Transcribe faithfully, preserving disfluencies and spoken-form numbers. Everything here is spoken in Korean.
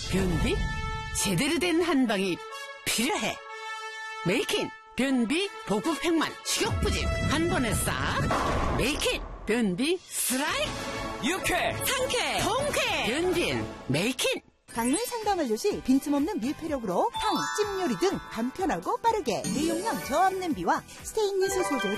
변비? 제대로 된 한방이 필요해. 메이킨 변비 복부 팽만 식욕부진 한 번에 싹. 메이킨 변비 스라이크. 유쾌 상쾌 통쾌 변비엔 메이킨. 강릉 상담원료시 빈틈없는 밀폐력으로 탕, 찜 요리 등 간편하고 빠르게 내용량 저압 냄비와 스테인리스 소재로